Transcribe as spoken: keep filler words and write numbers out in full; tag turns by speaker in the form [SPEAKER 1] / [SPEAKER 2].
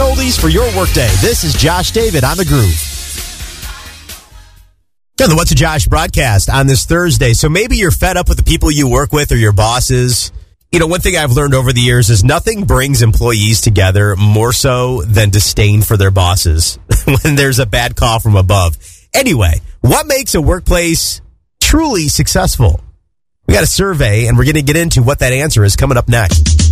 [SPEAKER 1] oldies for your workday. This is Josh David on The Groove. Yeah, the What's a Josh broadcast on this Thursday. So maybe you're fed up with the people you work with or your bosses. You know, one thing I've learned over the years is nothing brings employees together more so than disdain for their bosses when there's a bad call from above. Anyway, what makes a workplace truly successful? We got a survey, and we're going to get into what that answer is coming up next.